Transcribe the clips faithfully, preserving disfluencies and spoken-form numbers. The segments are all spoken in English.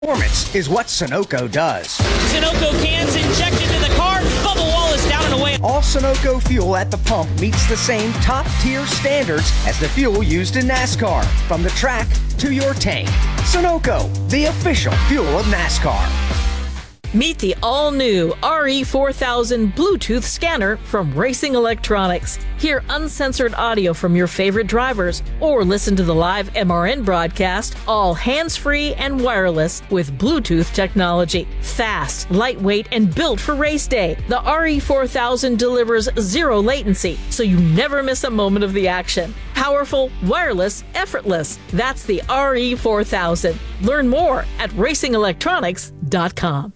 Performance is what Sunoco does. Sunoco cans injected into the car, bubble wall is down and away. All Sunoco fuel at the pump meets the same top-tier standards as the fuel used in NASCAR, from the track to your tank. Sunoco, the official fuel of NASCAR. Meet the all-new R E four thousand Bluetooth scanner from Racing Electronics. Hear uncensored audio from your favorite drivers or listen to the live M R N broadcast, all hands-free and wireless with Bluetooth technology. Fast, lightweight, and built for race day, the R E four thousand delivers zero latency, so you never miss a moment of the action. Powerful, wireless, effortless. That's the R E four thousand. Learn more at racing electronics dot com.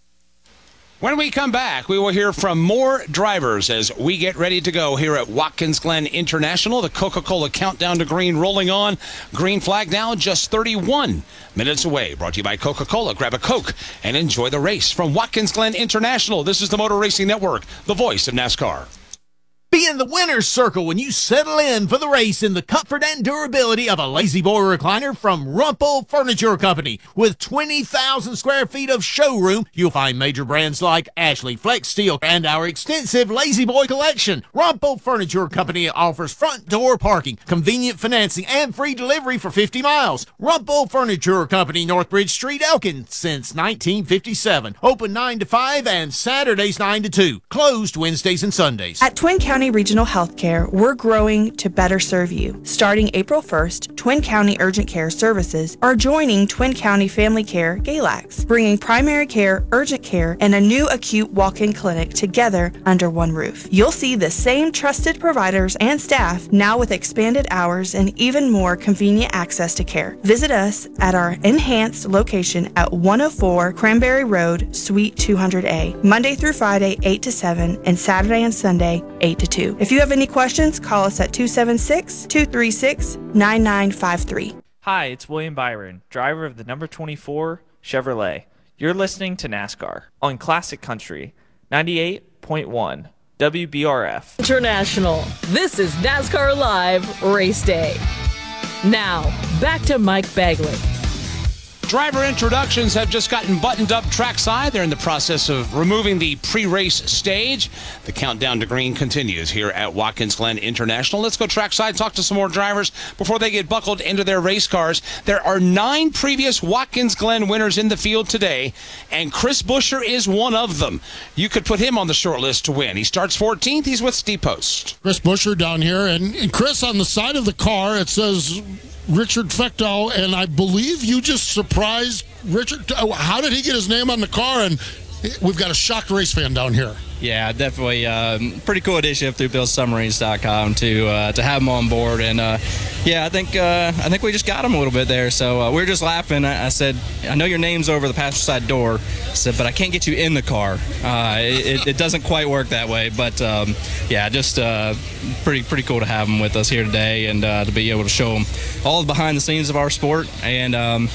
When we come back, we will hear from more drivers as we get ready to go here at Watkins Glen International. The Coca-Cola Countdown to Green rolling on. Green flag now just thirty-one minutes away. Brought to you by Coca-Cola. Grab a Coke and enjoy the race. From Watkins Glen International, this is the Motor Racing Network, the voice of NASCAR. Be in the winner's circle when you settle in for the race in the comfort and durability of a Lazy Boy recliner from Rumpel Furniture Company. With twenty thousand square feet of showroom, you'll find major brands like Ashley, Flex Steel, and our extensive Lazy Boy collection. Rumpel Furniture Company offers front door parking, convenient financing, and free delivery for fifty miles. Rumpel Furniture Company, Northbridge Street, Elkin, since nineteen fifty-seven. Open nine to five and Saturdays nine to two. Closed Wednesdays and Sundays. At Twin County Regional Healthcare, we're growing to better serve you. Starting April first, Twin County Urgent Care Services are joining Twin County Family Care Galax, bringing primary care, urgent care, and a new acute walk-in clinic together under one roof. You'll see the same trusted providers and staff, now with expanded hours and even more convenient access to care. Visit us at our enhanced location at one oh four Cranberry Road, Suite two hundred A, Monday through Friday, eight to seven, and Saturday and Sunday, eight to two. If you have any questions, call us at two seven six, two three six, nine nine five three. Hi, it's William Byron, driver of the number twenty-four Chevrolet. You're listening to NASCAR on Classic Country ninety-eight point one W B R F. International. This is NASCAR Live Race Day. Now, back to Mike Bagley. Driver introductions have just gotten buttoned up trackside. They're in the process of removing the pre-race stage. The countdown to green continues here at Watkins Glen International. Let's go trackside, talk to some more drivers before they get buckled into their race cars. There are nine previous Watkins Glen winners in the field today, and Chris Buescher is one of them. You could put him on the short list to win. He starts fourteenth. He's with Steve Post. Chris Buescher down here, and, and Chris, on the side of the car, it says Richard Fechtel, and I believe you just surprised Richard. How did he get his name on the car? And we've got a shocked race fan down here. Yeah, definitely. Um, pretty cool initiative through Bill Submarines dot com to uh, to have him on board, and uh, yeah, I think uh, I think we just got him a little bit there. So uh, we were just laughing. I, I said, I know your name's over the passenger side door. I said, but I can't get you in the car. Uh, it, it doesn't quite work that way. But um, yeah, just uh, pretty pretty cool to have him with us here today, and uh, to be able to show him all the behind the scenes of our sport. And um,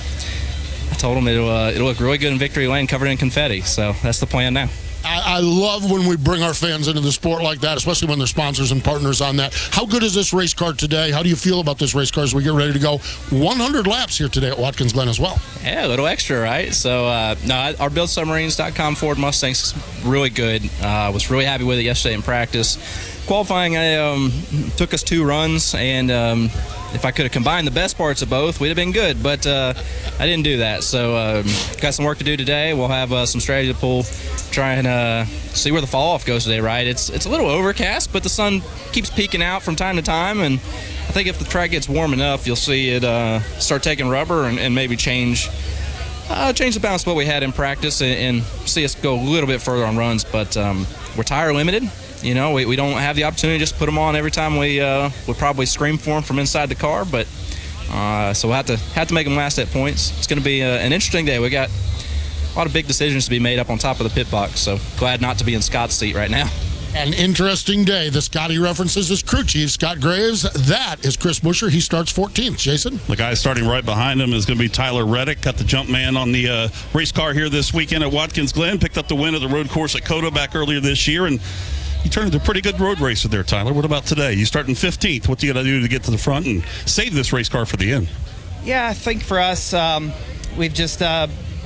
I told him it'll uh, it'll look really good in victory lane, covered in confetti. So that's the plan now. I, I love when we bring our fans into the sport like that, especially when they're sponsors and partners on that. How good is this race car today? How do you feel about this race car as we get ready to go? one hundred laps here today at Watkins Glen as well. Yeah, a little extra, right? So, uh, no, our Build Submarines dot com Ford Mustang's really good. I uh, was really happy with it yesterday in practice. Qualifying, I um, took us two runs, and um, if I could have combined the best parts of both, we'd have been good, but uh, I didn't do that. So um, got some work to do today. We'll have uh, some strategy to pull, try and uh, see where the fall off goes today, right? It's it's a little overcast, but the sun keeps peeking out from time to time, and I think if the track gets warm enough, you'll see it uh, start taking rubber and, and maybe change uh, change the balance of what we had in practice and, and see us go a little bit further on runs, but um, we're tire limited. You know, we, we don't have the opportunity to just put them on every time we uh, would probably scream for them from inside the car, but uh, so we'll have to have to make them last at points. It's going to be uh, an interesting day. We got a lot of big decisions to be made up on top of the pit box, so glad not to be in Scott's seat right now. An interesting day. The Scotty references his crew chief, Scott Graves. That is Chris Buescher. He starts fourteenth. Jason? The guy starting right behind him is going to be Tyler Reddick. Got the jump man on the uh, race car here this weekend at Watkins Glen. Picked up the win of the road course at Coda back earlier this year, and you turned into a pretty good road racer there, Tyler. What about today? You start in fifteenth. What do you got to do to get to the front and save this race car for the end? Yeah, I think for us, um, we've just uh,